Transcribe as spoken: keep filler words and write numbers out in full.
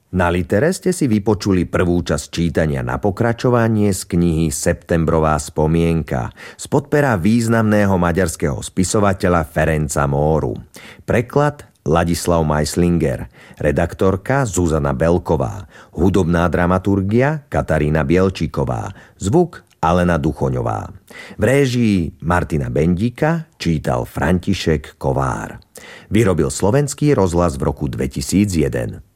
Na Litere ste si vypočuli prvú časť čítania na pokračovanie z knihy Septembrová spomienka spod pera významného maďarského spisovateľa Ferenca Móru. Preklad Ladislav Majslinger, redaktorka Zuzana Belková, hudobná dramaturgia Katarína Bielčíková, zvuk Alena Duchoňová. V réžii Martina Bendíka čítal František Kovár. Vyrobil Slovenský rozhlas v roku dvetisícjeden.